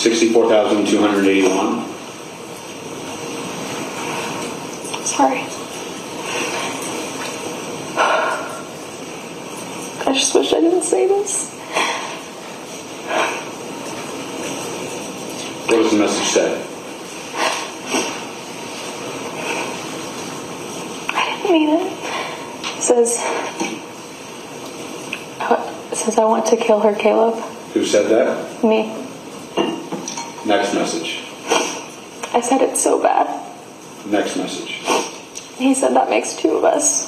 $64,281. Sorry. I just wish I didn't say this. What does the message say? I didn't mean it. It says I want to kill her, Caleb. Who said that? Me. Next message. I said it so bad. Next message. He said that makes two of us.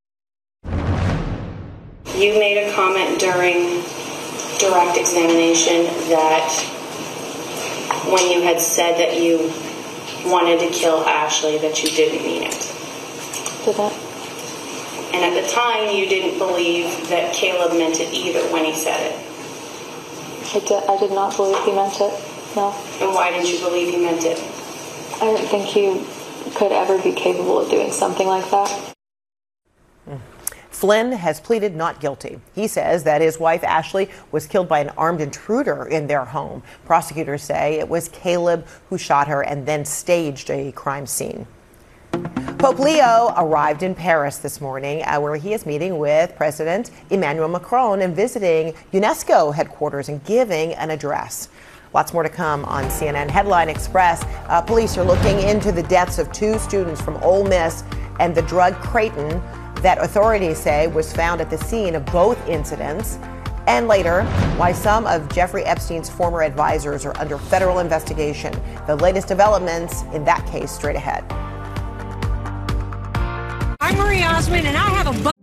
You made a comment during direct examination that when you had said that you wanted to kill Ashley, that you didn't mean it. Did that? And at the time, you didn't believe that Caleb meant it either when he said it. I did not believe he meant it, no. And why didn't you believe he meant it? I didn't think he could ever be capable of doing something like that. Flynn has pleaded not guilty. He says that his wife, Ashley, was killed by an armed intruder in their home. Prosecutors say it was Caleb who shot her and then staged a crime scene. Pope Leo arrived in Paris this morning, where he is meeting with President Emmanuel Macron and visiting UNESCO headquarters and giving an address. Lots more to come on CNN Headline Express. Police are looking into the deaths of two students from Ole Miss and the drug Creighton that authorities say was found at the scene of both incidents. And later, why some of Jeffrey Epstein's former advisors are under federal investigation. The latest developments in that case straight ahead. I'm Marie Osmond, and I have a